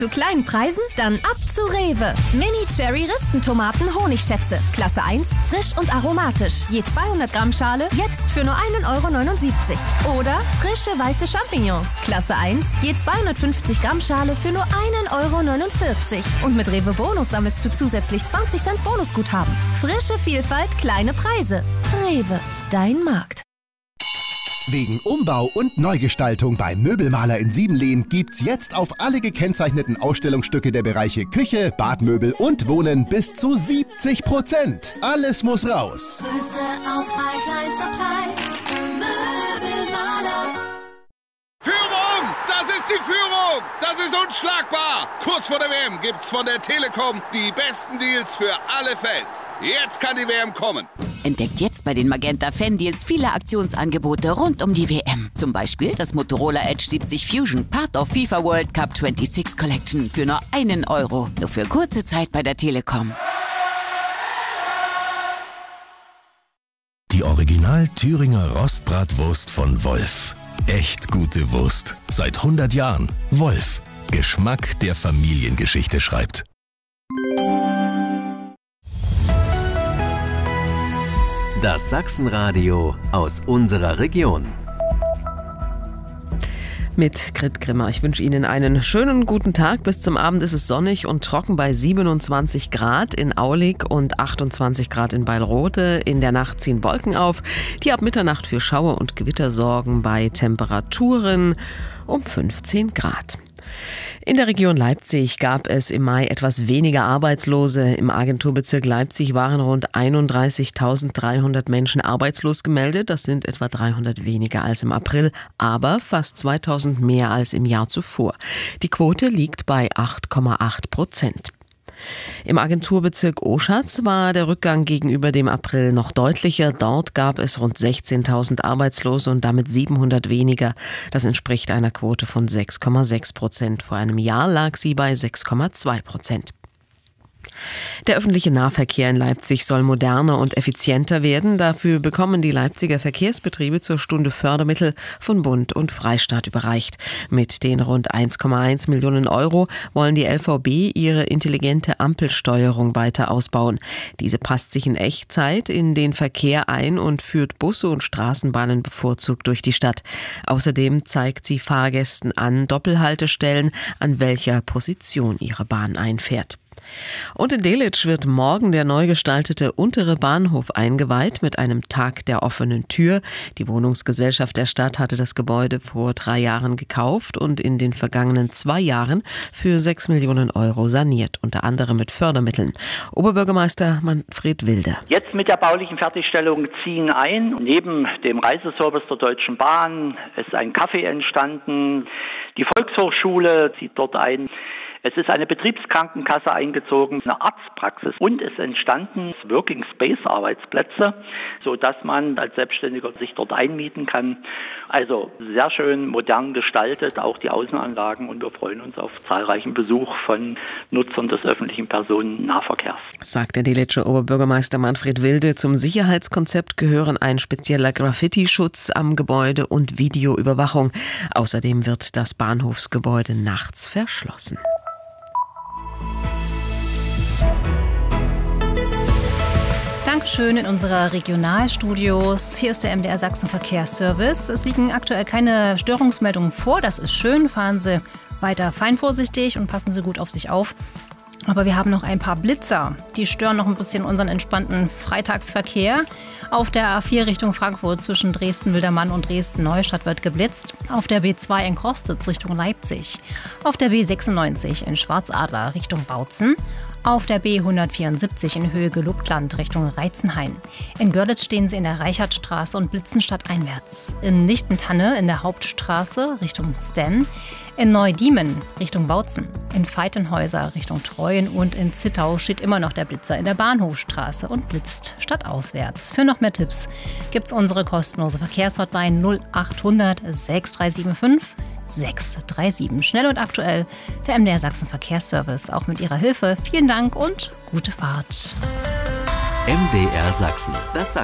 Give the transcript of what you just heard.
Zu kleinen Preisen? Dann ab zu Rewe. Mini-Cherry-Ristentomaten Honigschätze. Klasse 1, frisch und aromatisch. Je 200 Gramm Schale, jetzt für nur 1,79 € Oder frische weiße Champignons. Klasse 1, je 250 Gramm Schale für nur 1,49 € Und mit Rewe Bonus sammelst du zusätzlich 20 Cent Bonusguthaben. Frische Vielfalt, kleine Preise. Rewe, dein Markt. Wegen Umbau und Neugestaltung beim Möbelmaler in Siebenlehn gibt's jetzt auf alle gekennzeichneten Ausstellungsstücke der Bereiche Küche, Badmöbel und Wohnen bis zu 70%. Alles muss raus. Größte Auswahl, kleinster Preis. Möbelmaler. Führung! Das ist die Führung! Das ist unschlagbar! Kurz vor der WM gibt's von der Telekom die besten Deals für alle Fans. Jetzt kann die WM kommen. Entdeckt jetzt bei den Magenta Fan Deals viele Aktionsangebote rund um die WM. Zum Beispiel das Motorola Edge 70 Fusion, Part of FIFA World Cup 26 Collection für nur 1 €. Nur für kurze Zeit bei der Telekom. Die Original Thüringer Rostbratwurst von Wolf. Echt gute Wurst. Seit 100 Jahren. Wolf. Geschmack, der Familiengeschichte schreibt. Das Sachsenradio aus unserer Region. Mit Grit Grimmer. Ich wünsche Ihnen einen schönen guten Tag. Bis zum Abend ist es sonnig und trocken bei 27 Grad in Aulig und 28 Grad in Beilrode. In der Nacht ziehen Wolken auf, die ab Mitternacht für Schauer und Gewitter sorgen bei Temperaturen um 15 Grad. In der Region Leipzig gab es im Mai etwas weniger Arbeitslose. Im Agenturbezirk Leipzig waren rund 31.300 Menschen arbeitslos gemeldet. Das sind etwa 300 weniger als im April, aber fast 2.000 mehr als im Jahr zuvor. Die Quote liegt bei 8,8%. Im Agenturbezirk Oschatz war der Rückgang gegenüber dem April noch deutlicher. Dort gab es rund 16.000 Arbeitslose und damit 700 weniger. Das entspricht einer Quote von 6,6%. Vor einem Jahr lag sie bei 6,2%. Der öffentliche Nahverkehr in Leipzig soll moderner und effizienter werden. Dafür bekommen die Leipziger Verkehrsbetriebe zur Stunde Fördermittel von Bund und Freistaat überreicht. Mit den rund 1,1 Millionen € wollen die LVB ihre intelligente Ampelsteuerung weiter ausbauen. Diese passt sich in Echtzeit in den Verkehr ein und führt Busse und Straßenbahnen bevorzugt durch die Stadt. Außerdem zeigt sie Fahrgästen an Doppelhaltestellen, an welcher Position ihre Bahn einfährt. Und in Delitzsch wird morgen der neu gestaltete untere Bahnhof eingeweiht mit einem Tag der offenen Tür. Die Wohnungsgesellschaft der Stadt hatte das Gebäude vor 3 Jahren gekauft und in den vergangenen 2 Jahren für 6 Millionen € saniert, unter anderem mit Fördermitteln. Oberbürgermeister Manfred Wilde. Jetzt mit der baulichen Fertigstellung ziehen ein. Neben dem Reiseservice der Deutschen Bahn ist ein Café entstanden. Die Volkshochschule zieht dort ein. Es ist eine Betriebskrankenkasse eingezogen, eine Arztpraxis und es entstanden Working Space Arbeitsplätze, sodass man als Selbstständiger sich dort einmieten kann. Also sehr schön modern gestaltet, auch die Außenanlagen, und wir freuen uns auf zahlreichen Besuch von Nutzern des öffentlichen Personennahverkehrs. Sagt der Delitscher Oberbürgermeister Manfred Wilde. Zum Sicherheitskonzept gehören ein spezieller Graffiti-Schutz am Gebäude und Videoüberwachung. Außerdem wird das Bahnhofsgebäude nachts verschlossen. Dankeschön in unsere Regionalstudios. Hier ist der MDR Sachsen Verkehrsservice. Es liegen aktuell keine Störungsmeldungen vor. Das ist schön. Fahren Sie weiter fein vorsichtig und passen Sie gut auf sich auf. Aber wir haben noch ein paar Blitzer. Die stören noch ein bisschen unseren entspannten Freitagsverkehr. Auf der A4 Richtung Frankfurt zwischen Dresden-Wildermann und Dresden-Neustadt wird geblitzt. Auf der B2 in Krostitz Richtung Leipzig. Auf der B96 in Schwarzadler Richtung Bautzen. Auf der B174 in Höhe Gelobtland Richtung Reitzenhain. In Görlitz stehen sie in der Reichertstraße und blitzen stadteinwärts. In Lichtentanne in der Hauptstraße Richtung Stenn. In Neudiemen Richtung Bautzen. In Veitenhäuser Richtung Treuen und in Zittau steht immer noch der Blitzer in der Bahnhofstraße und blitzt stadtauswärts. Für noch mehr Tipps gibt's unsere kostenlose Verkehrshotline 0800 6375 637. Schnell und aktuell, der MDR Sachsen Verkehrsservice. Auch mit Ihrer Hilfe vielen Dank und gute Fahrt. MDR Sachsen, das